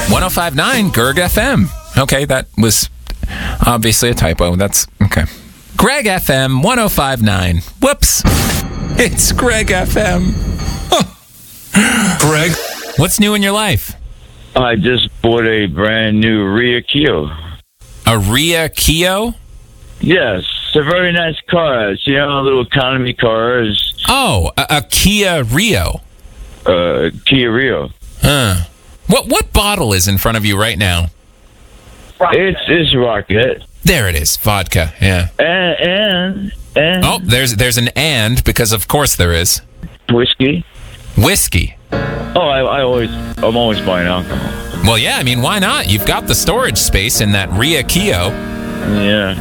105.9 Gerg FM. Okay, that was obviously a typo. That's okay. Greg FM 105.9. Whoops. It's Greg FM. Greg. What's new in your life? I just bought a brand new Ria Kio. A Ria Kio? Yes, it's a very nice car. It's, a little economy car. Oh, a Kia Rio. Kia Rio. Huh. What bottle is in front of you right now? It's Rocket. There it is. Vodka. Yeah. And oh, there's an and, because of course there is. Whiskey. Whiskey. Oh, I'm always buying alcohol. Well, yeah, I mean, why not? You've got the storage space in that Ria Kio. Yeah.